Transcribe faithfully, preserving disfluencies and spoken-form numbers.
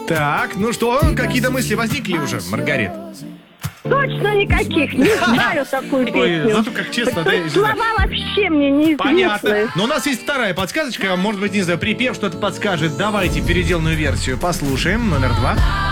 Так, ну что, какие-то мысли возникли уже, Маргарит? Точно никаких, не знаю такую Ой, песню. зато как честно, да? Слова вообще мне неизвестны. Понятно. Но у нас есть вторая подсказочка. Может быть, не знаю, припев что-то подскажет. Давайте переделанную версию послушаем. Номер два.